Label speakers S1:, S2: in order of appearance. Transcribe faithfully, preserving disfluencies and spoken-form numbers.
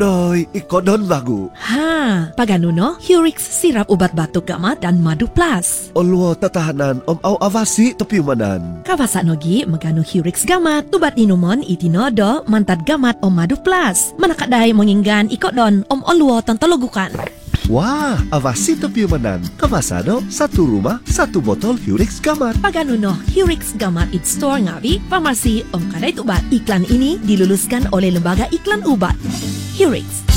S1: Doi, ikodon bagu.
S2: Ha, paganuno, Hurix sirap ubat batuk gamat dan madu plus.
S1: Olwo tatahanan om au avasi topiumanan.
S2: Kawasa nogi magano Hurix gamat, ubat inuman itinodo mantad gamat om madu plus. Manakadai menginggan ikodon om olwo tantologukan.
S1: Wah, avasi topiumanan. Kamasado, satu rumah, satu botol Hurix gamat.
S2: Paganuno, Hurix gamat it store ngawi, farmasi om kadait ubat. Iklan ini diluluskan oleh Lembaga Iklan Ubat. Hurix.